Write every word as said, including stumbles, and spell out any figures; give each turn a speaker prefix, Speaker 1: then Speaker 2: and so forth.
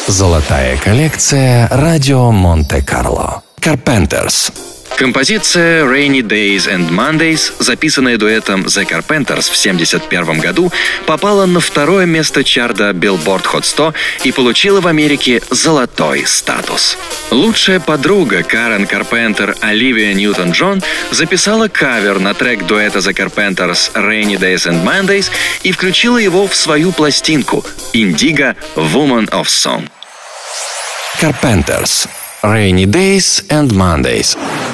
Speaker 1: Золотая коллекция радио Монте-Карло. Carpenters.
Speaker 2: Композиция «Rainy Days and Mondays», записанная дуэтом The Carpenters в семьдесят первом году, попала на второе место чарта Billboard Hot сто и получила в Америке золотой статус. Лучшая подруга Карен Карпентер, Оливия Ньютон-Джон, записала кавер на трек дуэта The Carpenters «Rainy Days and Mondays» и включила его в свою пластинку «Indigo Woman of Song».
Speaker 1: Carpenters. Rainy Days and Mondays.